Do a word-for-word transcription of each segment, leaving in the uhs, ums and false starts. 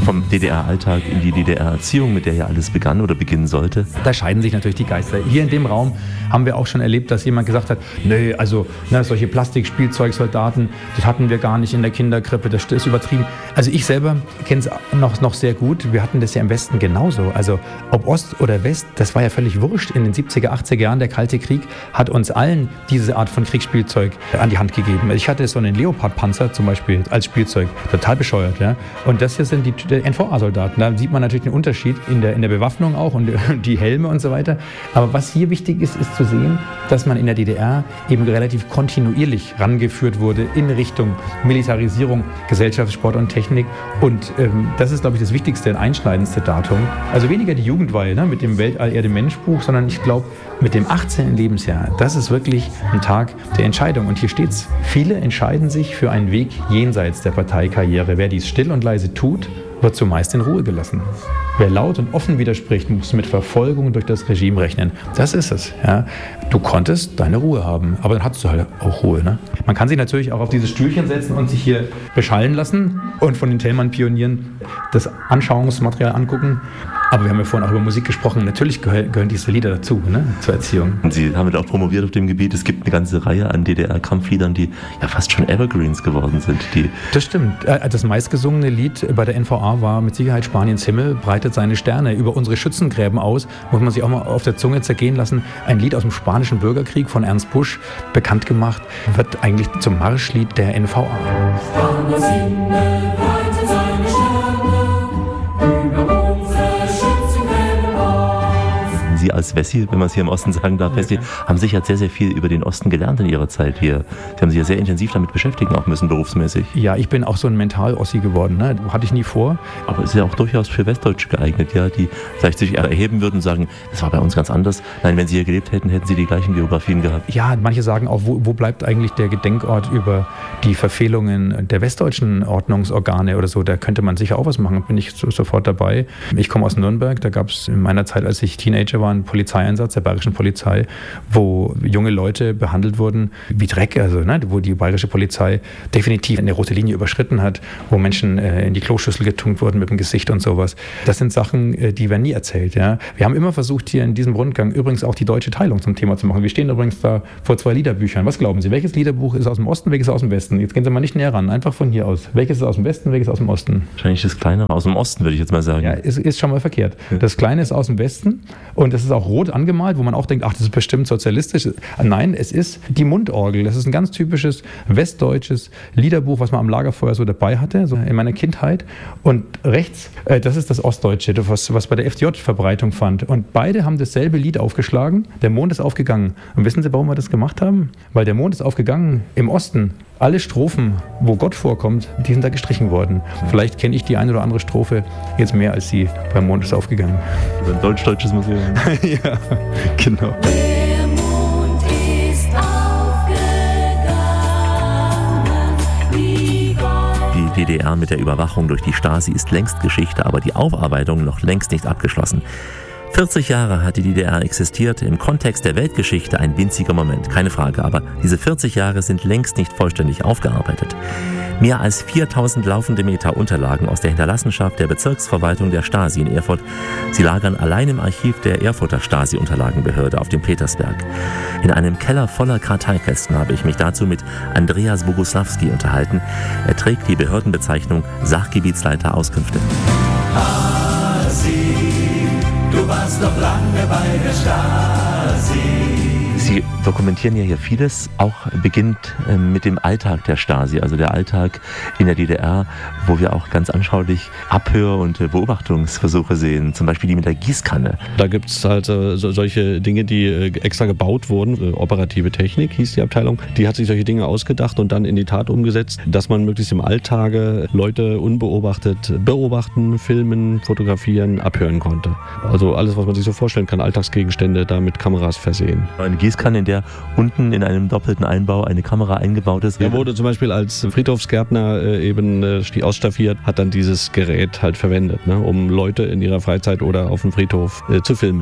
vom D D R-Alltag in die D D R-Erziehung, mit der ja alles begann oder beginnen sollte? Da scheiden sich natürlich die Geister. Hier in dem Raum haben wir auch schon erlebt, dass jemand gesagt hat, nee, also ne, solche Plastikspielzeugsoldaten, das hatten wir gar nicht in der Kinderkrippe, das ist übertrieben. Also ich selber kenne es noch, noch sehr gut. Wir hatten das ja im Westen genauso. Also ob Ost oder West, das war ja völlig wurscht. In den siebziger, achtziger Jahren, der Kalte Krieg hat uns allen diese Art von Kriegsspielzeug an die Hand gegeben. Ich hatte so einen Leopard-Panzer zum Beispiel als Spielzeug, total bescheuert. Ja? Und das hier sind die N V A-Soldaten. Da sieht man natürlich den Unterschied in der, in der Bewaffnung auch und die Helme und so weiter. Aber was hier wichtig ist, ist zu sehen, dass man in der D D R eben relativ kontinuierlich rangeführt wurde in Richtung Militarisierung, Gesellschaft, Sport und Technik. Und ähm, das ist, glaube ich, das wichtigste und einschneidendste Datum. Also weniger die Jugendweihe ne, mit dem Weltall-Erde-Mensch-Buch, sondern ich glaube, mit dem achtzehnten Lebensjahr, das ist wirklich ein Tag der Entscheidung. Und hier steht's. Viele entscheiden sich für einen Weg jenseits der Parteikarriere. Wer dies still und leise tut, wird zumeist in Ruhe gelassen. Wer laut und offen widerspricht, muss mit Verfolgung durch das Regime rechnen. Das ist es. Ja. Du konntest deine Ruhe haben, aber dann hattest du halt auch Ruhe. Ne? Man kann sich natürlich auch auf dieses Stühlchen setzen und sich hier beschallen lassen und von den Thälmann-Pionieren das Anschauungsmaterial angucken. Aber wir haben ja vorhin auch über Musik gesprochen. Natürlich gehören, gehören diese Lieder dazu, ne, zur Erziehung. Und Sie haben ja auch promoviert auf dem Gebiet. Es gibt eine ganze Reihe an D D R-Kampfliedern, die ja fast schon Evergreens geworden sind. Die das stimmt. Das meistgesungene Lied bei der N V A war mit Sicherheit Spaniens Himmel breitet seine Sterne über unsere Schützengräben aus. Muss man sich auch mal auf der Zunge zergehen lassen. Ein Lied aus dem Spanischen Bürgerkrieg von Ernst Busch, bekannt gemacht, wird eigentlich zum Marschlied der N V A. Spaniens Himmel breitet seine Sterne über unsere Sie als Wessi, wenn man es hier im Osten sagen darf, Wessi, haben sicher sehr, sehr viel über den Osten gelernt in Ihrer Zeit hier. Sie haben sich ja sehr intensiv damit beschäftigen auch müssen, berufsmäßig. Ja, ich bin auch so ein Mental-Ossi geworden, ne? Hatte ich nie vor. Aber es ist ja auch durchaus für Westdeutsche geeignet, ja, die vielleicht sich erheben würden und sagen, das war bei uns ganz anders. Nein, wenn Sie hier gelebt hätten, hätten Sie die gleichen Geografien gehabt. Ja, manche sagen auch, wo, wo bleibt eigentlich der Gedenkort über die Verfehlungen der westdeutschen Ordnungsorgane oder so? Da könnte man sicher auch was machen, bin ich so, sofort dabei. Ich komme aus Nürnberg, da gab es in meiner Zeit, als ich Teenager war, einen Polizeieinsatz der bayerischen Polizei, wo junge Leute behandelt wurden wie Dreck, also ne, wo die bayerische Polizei definitiv eine rote Linie überschritten hat, wo Menschen äh, in die Kloschüssel getunkt wurden mit dem Gesicht und sowas. Das sind Sachen, äh, die werden nie erzählt. Ja. Wir haben immer versucht, hier in diesem Rundgang übrigens auch die deutsche Teilung zum Thema zu machen. Wir stehen übrigens da vor zwei Liederbüchern. Was glauben Sie, welches Liederbuch ist aus dem Osten, welches ist aus dem Westen? Jetzt gehen Sie mal nicht näher ran, einfach von hier aus. Welches ist aus dem Westen, welches ist aus dem Osten? Wahrscheinlich das Kleinere aus dem Osten, würde ich jetzt mal sagen. Ja, ist, ist schon mal verkehrt. Das Kleine ist aus dem Westen und das ist auch rot angemalt, wo man auch denkt, ach, das ist bestimmt sozialistisch. Nein, es ist die Mundorgel. Das ist ein ganz typisches westdeutsches Liederbuch, was man am Lagerfeuer so dabei hatte, so in meiner Kindheit. Und rechts, äh, das ist das Ostdeutsche, was, was bei der F D J Verbreitung fand. Und beide haben dasselbe Lied aufgeschlagen. Der Mond ist aufgegangen. Und wissen Sie, warum wir das gemacht haben? Weil der Mond ist aufgegangen im Osten. Alle Strophen, wo Gott vorkommt, die sind da gestrichen worden. Vielleicht kenne ich die eine oder andere Strophe jetzt mehr als Sie beim Mond ist aufgegangen. Ein deutsch-deutsches Museum. Ja, genau. Der Mond ist aufgegangen, wie Gott. Die D D R mit der Überwachung durch die Stasi ist längst Geschichte, aber die Aufarbeitung noch längst nicht abgeschlossen. vierzig Jahre hat die D D R existiert, im Kontext der Weltgeschichte ein winziger Moment, keine Frage, aber diese vierzig Jahre sind längst nicht vollständig aufgearbeitet. Mehr als viertausend laufende Meter Unterlagen aus der Hinterlassenschaft der Bezirksverwaltung der Stasi in Erfurt. Sie lagern allein im Archiv der Erfurter Stasi-Unterlagenbehörde auf dem Petersberg. In einem Keller voller Karteikästen habe ich mich dazu mit Andreas Boguslawski unterhalten. Er trägt die Behördenbezeichnung Sachgebietsleiter Auskünfte. Stasi, du warst noch lange bei der Stasi. Sie dokumentieren ja hier vieles, auch beginnt äh, mit dem Alltag der Stasi, also der Alltag in der D D R, wo wir auch ganz anschaulich Abhör- und äh, Beobachtungsversuche sehen, zum Beispiel die mit der Gießkanne. Da gibt es halt äh, so, solche Dinge, die äh, extra gebaut wurden, äh, operative Technik hieß die Abteilung, die hat sich solche Dinge ausgedacht und dann in die Tat umgesetzt, dass man möglichst im Alltage Leute unbeobachtet beobachten, filmen, fotografieren, abhören konnte. Also alles, was man sich so vorstellen kann, Alltagsgegenstände da mit Kameras versehen. Eine Gießkanne, in der unten in einem doppelten Einbau eine Kamera eingebaut ist. Er wurde zum Beispiel als Friedhofsgärtner äh, eben äh, ausstaffiert, hat dann dieses Gerät halt verwendet, ne, um Leute in ihrer Freizeit oder auf dem Friedhof äh, zu filmen.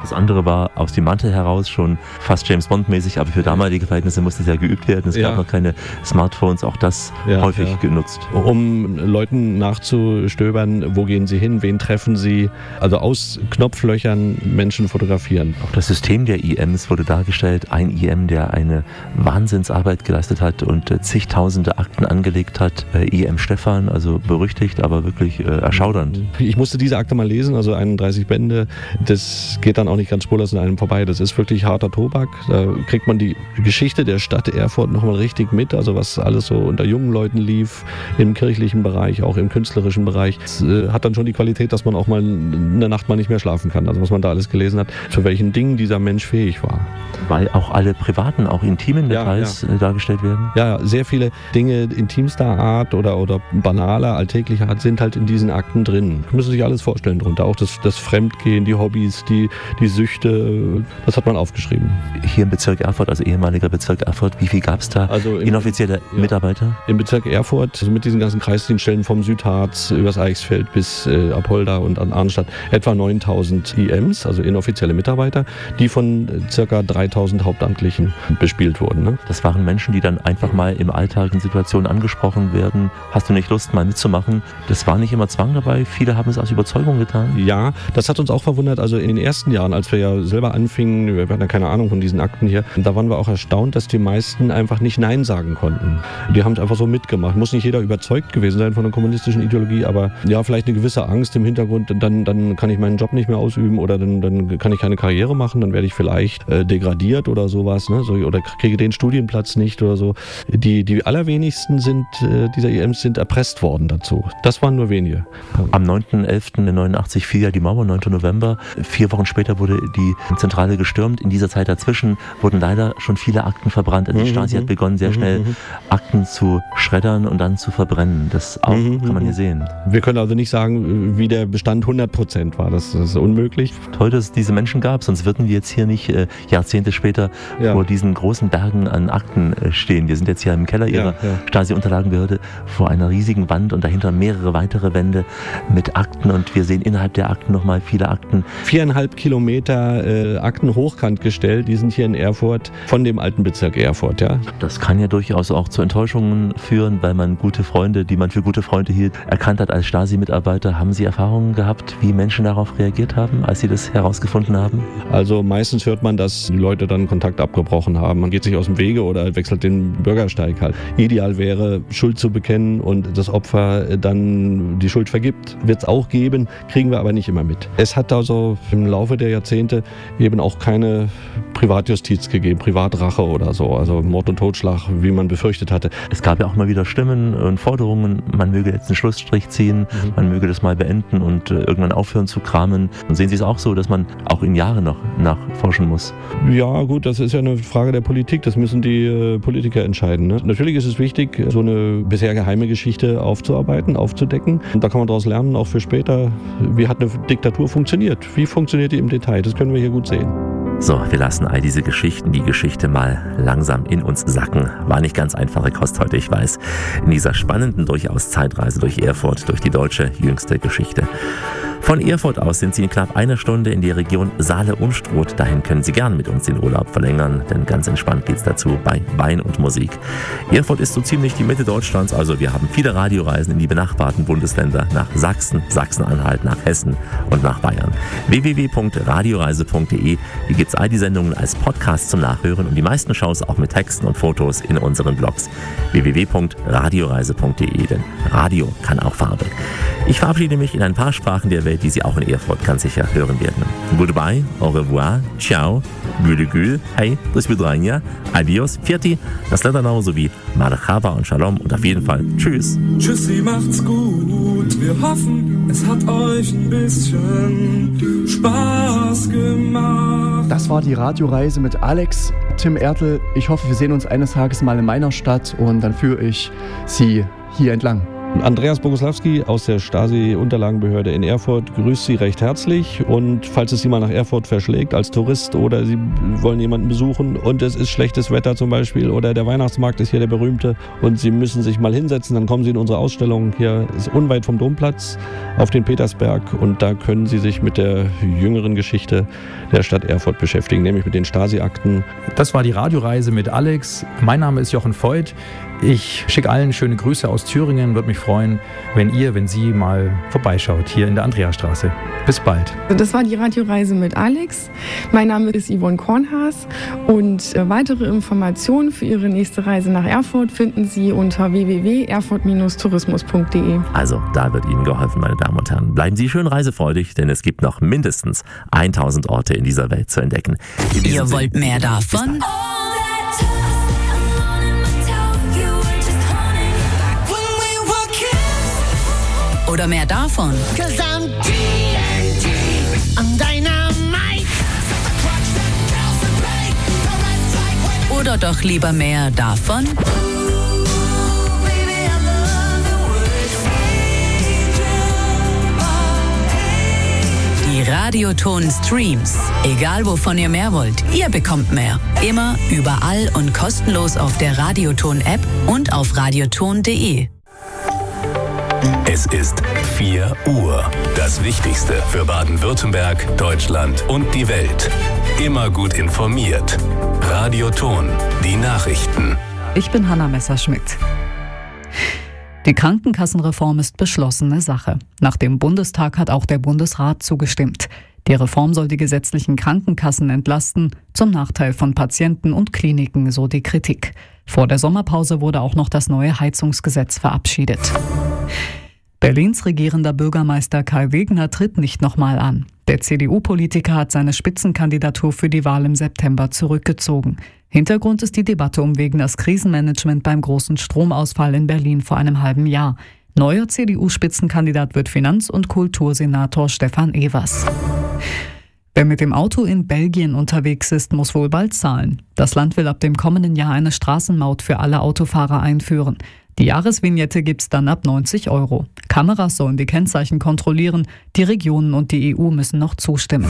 Das andere war aus dem Mantel heraus schon fast James Bond-mäßig, aber für damalige Verhältnisse musste es ja geübt werden. Es Ja. gab noch keine Smartphones, auch das Ja, häufig ja. genutzt. Um Leuten nachzustöbern, wo gehen sie hin, wen treffen sie, also aus Knopflöchern Menschen fotografieren. Auch das System der I Ms wurde dargestellt. Ein I M, der eine Wahnsinnsarbeit geleistet hat und äh, zigtausende Akten angelegt hat. Äh, I M Stefan, also berüchtigt, aber wirklich äh, erschaudernd. Ich musste diese Akte mal lesen, also einunddreißig Bände, das geht dann auch nicht ganz spurlos an einem vorbei. Das ist wirklich harter Tobak. Da kriegt man die Geschichte der Stadt Erfurt nochmal richtig mit, also was alles so unter jungen Leuten lief, im kirchlichen Bereich, auch im künstlerischen Bereich. Das äh, hat dann schon die Qualität, dass man auch mal eine Nacht mal nicht mehr schlafen kann. Also was man da alles gelesen hat, zu welchen Dingen dieser Mensch fähig war. Weil auch alle privaten, auch intimen Ja, Details äh, dargestellt werden. Ja, sehr viele Dinge intimster Art oder, oder banaler, alltäglicher Art sind halt in diesen Akten drin. Sie müssen sich alles vorstellen drunter. Auch das, das Fremdgehen, die Hobbys, die, die Süchte, das hat man aufgeschrieben. Hier im Bezirk Erfurt, also ehemaliger Bezirk Erfurt, wie viel gab es da Also im- inoffizielle ja. Mitarbeiter? Im Bezirk Erfurt, also mit diesen ganzen Kreisdienststellen vom Südharz übers Eichsfeld bis äh, Apolda und an Arnstadt, etwa neuntausend I Ms, also inoffizielle Mitarbeiter, die von äh, circa dreitausend Hauptamtlichen bespielt wurden. Ne? Das waren Menschen, die dann einfach mal im Alltag in Situationen angesprochen werden. Hast du nicht Lust, mal mitzumachen? Das war nicht immer Zwang dabei. Viele haben es aus Überzeugung getan. Ja, das hat uns auch verwundert. Also in den ersten Jahren, als wir ja selber anfingen, wir hatten ja keine Ahnung von diesen Akten hier, da waren wir auch erstaunt, dass die meisten einfach nicht Nein sagen konnten. Die haben es einfach so mitgemacht. Muss nicht jeder überzeugt gewesen sein von der kommunistischen Ideologie, aber ja, vielleicht eine gewisse Angst im Hintergrund, dann, dann kann ich meinen Job nicht mehr ausüben oder dann, dann kann ich keine Karriere machen, dann werde ich vielleicht äh, degradiert oder sowas, ne? So, oder kriege den Studienplatz nicht oder so. Die, die allerwenigsten sind, äh, dieser I Ms sind erpresst worden dazu. Das waren nur wenige. Am neunten elften neunundachtzig fiel ja die Mauer, neunten November. Vier Wochen später wurde die Zentrale gestürmt. In dieser Zeit dazwischen wurden leider schon viele Akten verbrannt. Also die Stasi hat begonnen, sehr schnell Akten zu schreddern und dann zu verbrennen. Das auch Mhm, kann man hier sehen. Wir können also nicht sagen, wie der Bestand hundert Prozent war. Das, das ist unmöglich. Toll, dass es diese Menschen gab, sonst würden wir jetzt hier nicht äh, Jahrzehnte später Ja. vor diesen großen Bergen an Akten äh, stehen. Wir sind jetzt hier im Keller ihrer Ja, ja. Stasi-Unterlagenbehörde vor einer riesigen Wand und dahinter mehrere weitere Wände mit Akten und wir sehen innerhalb der Akten nochmal viele Akten. Viereinhalb Kilometer äh, Akten hochkant gestellt, die sind hier in Erfurt von dem alten Bezirk Erfurt. Ja? Das kann ja durchaus auch zu Enttäuschungen führen, weil man gute Freunde, die man für gute Freunde hielt, erkannt hat als Stasi-Mitarbeiter. Haben Sie Erfahrungen gehabt, wie Menschen darauf reagiert haben, als Sie das herausgefunden haben? Also meistens hört man, dass die Leute dann Kontakt abgebrochen haben. Man geht sich aus dem Wege oder wechselt den Bürgersteig halt. Ideal wäre, Schuld zu bekennen und das Opfer dann die Schuld vergibt. Wird es auch geben, kriegen wir aber nicht immer mit. Es hat also im Laufe der Jahrzehnte eben auch keine Privatjustiz gegeben, Privatrache oder so, also Mord und Totschlag, wie man befürchtet hatte. Es gab ja auch mal wieder Stimmen und Forderungen, man möge jetzt einen Schlussstrich ziehen, Mhm. man möge das mal beenden und äh, irgendwann aufhören zu kramen. Und sehen Sie es auch so, dass man auch in Jahren noch nachforschen muss? Ja gut, das ist ja eine Frage der Politik, das müssen die äh, Politiker entscheiden. Ne? Natürlich ist es wichtig, so eine bisher geheime Geschichte aufzuarbeiten, aufzudecken. Und da kann man daraus lernen, auch für später, wie hat eine Diktatur funktioniert, wie funktioniert die im Detail, das können wir hier gut sehen. So, wir lassen all diese Geschichten, die Geschichte mal langsam in uns sacken. War nicht ganz einfache Kost heute, ich weiß. In dieser spannenden, durchaus Zeitreise durch Erfurt, durch die deutsche jüngste Geschichte. Von Erfurt aus sind Sie in knapp einer Stunde in die Region Saale-Unstrut. Dahin können Sie gerne mit uns den Urlaub verlängern, denn ganz entspannt geht's dazu bei Wein und Musik. Erfurt ist so ziemlich die Mitte Deutschlands, also wir haben viele Radioreisen in die benachbarten Bundesländer, nach Sachsen, Sachsen-Anhalt, nach Hessen und nach Bayern. w w w punkt radioreise punkt de. Hier gibt's all die Sendungen als Podcast zum Nachhören und die meisten Shows auch mit Texten und Fotos in unseren Blogs. w w w punkt radioreise punkt de, denn Radio kann auch Farbe. Ich verabschiede mich in ein paar Sprachen der Welt, die Sie auch in Erfurt ganz sicher hören werden. Goodbye, au revoir, ciao, güle gül, hey, do svidranja, adios, firti, das Letternau sowie Marhaba und Shalom und auf jeden Fall Tschüss. Tschüssi, macht's gut. Wir hoffen, es hat euch ein bisschen Spaß gemacht. Das war die Radioreise mit Alex, Tim Ertl. Ich hoffe, wir sehen uns eines Tages mal in meiner Stadt und dann führe ich Sie hier entlang. Andreas Boguslawski aus der Stasi-Unterlagenbehörde in Erfurt grüßt Sie recht herzlich. Und falls es Sie mal nach Erfurt verschlägt als Tourist oder Sie wollen jemanden besuchen und es ist schlechtes Wetter zum Beispiel oder der Weihnachtsmarkt ist hier der berühmte und Sie müssen sich mal hinsetzen, dann kommen Sie in unsere Ausstellung. Hier ist unweit vom Domplatz auf den Petersberg und da können Sie sich mit der jüngeren Geschichte der Stadt Erfurt beschäftigen, nämlich mit den Stasi-Akten. Das war die Radioreise mit Alex. Mein Name ist Jochen Voigt. Ich schicke allen schöne Grüße aus Thüringen. Würde mich freuen, wenn ihr, wenn Sie mal vorbeischaut hier in der Andreasstraße. Bis bald. Das war die Radioreise mit Alex. Mein Name ist Yvonne Kornhaas und weitere Informationen für Ihre nächste Reise nach Erfurt finden Sie unter w w w punkt erfurt Bindestrich tourismus punkt d e. Also, da wird Ihnen geholfen, meine Damen und Herren. Bleiben Sie schön reisefreudig, denn es gibt noch mindestens tausend Orte in dieser Welt zu entdecken. Ihr wollt mehr davon? Oder mehr davon? Oder doch lieber mehr davon? Die Radioton-Streams. Egal wovon ihr mehr wollt, ihr bekommt mehr. Immer, überall und kostenlos auf der Radioton-App und auf radioton punkt d e. Es ist vier Uhr. Das Wichtigste für Baden-Württemberg, Deutschland und die Welt. Immer gut informiert. Radioton, die Nachrichten. Ich bin Hanna Messerschmidt. Die Krankenkassenreform ist beschlossene Sache. Nach dem Bundestag hat auch der Bundesrat zugestimmt. Die Reform soll die gesetzlichen Krankenkassen entlasten, zum Nachteil von Patienten und Kliniken, so die Kritik. Vor der Sommerpause wurde auch noch das neue Heizungsgesetz verabschiedet. Berlins regierender Bürgermeister Kai Wegner tritt nicht nochmal an. Der C D U-Politiker hat seine Spitzenkandidatur für die Wahl im September zurückgezogen. Hintergrund ist die Debatte um Wegners Krisenmanagement beim großen Stromausfall in Berlin vor einem halben Jahr. Neuer C D U-Spitzenkandidat wird Finanz- und Kultursenator Stefan Evers. Wer mit dem Auto in Belgien unterwegs ist, muss wohl bald zahlen. Das Land will ab dem kommenden Jahr eine Straßenmaut für alle Autofahrer einführen. Die Jahresvignette gibt's dann ab neunzig Euro. Kameras sollen die Kennzeichen kontrollieren, die Regionen und die E U müssen noch zustimmen.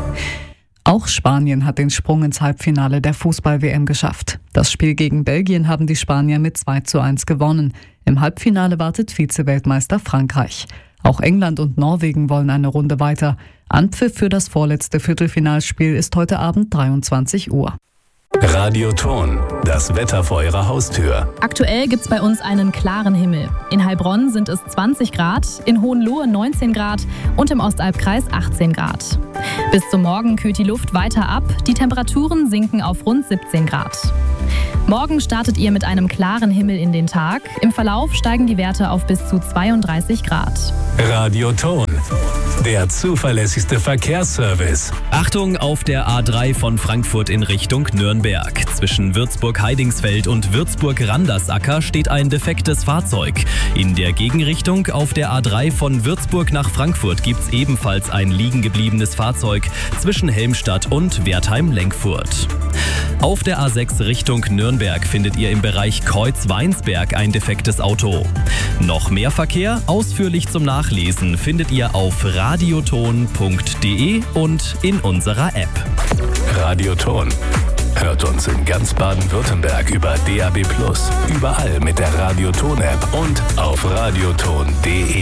Auch Spanien hat den Sprung ins Halbfinale der Fußball-W M geschafft. Das Spiel gegen Belgien haben die Spanier mit zwei zu eins gewonnen. Im Halbfinale wartet Vize-Weltmeister Frankreich. Auch England und Norwegen wollen eine Runde weiter. Anpfiff für das vorletzte Viertelfinalspiel ist heute Abend dreiundzwanzig Uhr. Radioton, das Wetter vor Ihrer Haustür. Aktuell gibt's bei uns einen klaren Himmel. In Heilbronn sind es zwanzig Grad, in Hohenlohe neunzehn Grad und im Ostalbkreis achtzehn Grad. Bis zum Morgen kühlt die Luft weiter ab, die Temperaturen sinken auf rund siebzehn Grad. Morgen startet ihr mit einem klaren Himmel in den Tag. Im Verlauf steigen die Werte auf bis zu zweiunddreißig Grad. Radioton, der zuverlässigste Verkehrsservice. Achtung auf der A drei von Frankfurt in Richtung Nürnberg. Zwischen Würzburg-Heidingsfeld und Würzburg-Randersacker steht ein defektes Fahrzeug. In der Gegenrichtung auf der A drei von Würzburg nach Frankfurt gibt's ebenfalls ein liegen gebliebenes Fahrzeug zwischen Helmstadt und Wertheim-Lenkfurt. Auf der A sechs Richtung Nürnberg findet ihr im Bereich Kreuz-Weinsberg ein defektes Auto. Noch mehr Verkehr, ausführlich zum Nachlesen, findet ihr auf radioton punkt d e und in unserer App. Radioton. Hört uns in ganz Baden-Württemberg über D A B plus, überall mit der Radioton-App und auf radioton punkt d e.